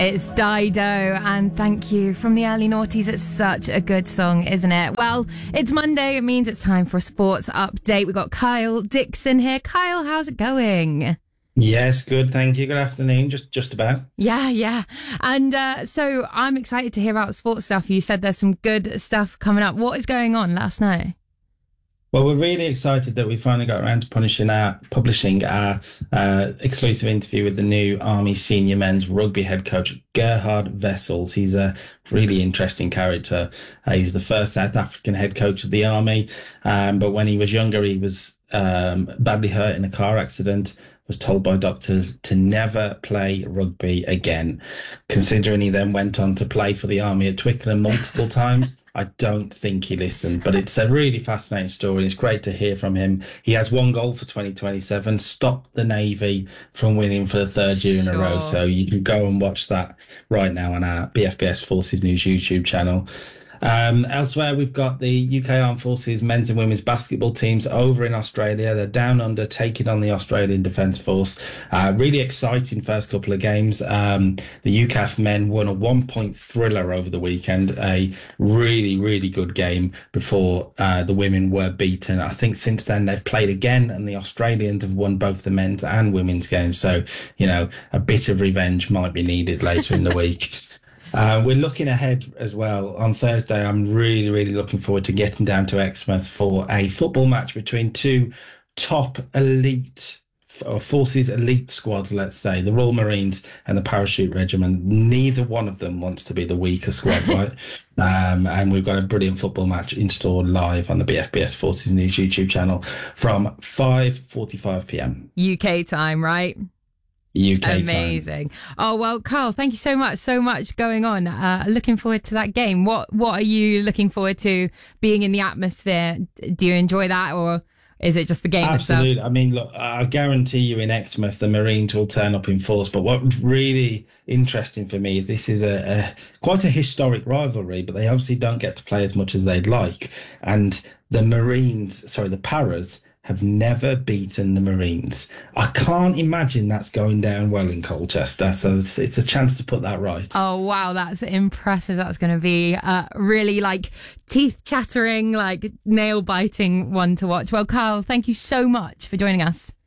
It's Dido, and thank you from the early noughties. It's such a good song, isn't it? Well, it's Monday. It means it's time for a sports update. We've got Kyle Dixon here. Kyle, how's it going? Yes, good. Thank you. Good afternoon. Just about. Yeah. And so I'm excited to hear about sports stuff. You said there's some good stuff coming up. What is going on last night? Well, we're really excited that we finally got around to publishing our exclusive interview with the new Army senior men's rugby head coach, Gerhard Wessels. He's a really interesting character. He's the first South African head coach of the Army. But when he was younger, he was badly hurt in a car accident, was told by doctors to never play rugby again. Considering he then went on to play for the Army at Twickenham multiple times, I don't think he listened, but it's a really fascinating story. It's great to hear from him. He has one goal for 2027, stopped the Navy from winning for the third year in a row. So you can go and watch that right now on our BFBS Forces News YouTube channel. Elsewhere, we've got the UK Armed Forces men's and women's basketball teams over in Australia. They're down under, taking on the Australian Defence Force. Really exciting first couple of games. The UCAF men won a 1-point thriller over the weekend. A really, really good game before the women were beaten. I think since then they've played again, and the Australians have won both the men's and women's games. So, a bit of revenge might be needed later in the week. We're looking ahead as well. On Thursday, I'm really, really looking forward to getting down to Exmouth for a football match between two top elite or Forces elite squads, let's say, the Royal Marines and the Parachute Regiment. Neither one of them wants to be the weaker squad, right? And we've got a brilliant football match installed live on the BFBS Forces News YouTube channel from 5:45 p.m. UK time, right? UK Amazing. time. Oh, well, Carl, thank you so much going on. Looking forward to that game. What are you looking forward to being in the atmosphere? Do you enjoy that, or is it just the game Absolutely. itself? I mean, look, I guarantee you in Exmouth, the Marines will turn up in force. But what's really interesting for me is this is quite a historic rivalry, but they obviously don't get to play as much as they'd like. And the Paras have never beaten the Marines. I can't imagine that's going down well in Colchester. So it's a chance to put that right. Oh, wow. That's impressive. That's going to be really teeth chattering, nail biting one to watch. Well, Carl, thank you so much for joining us.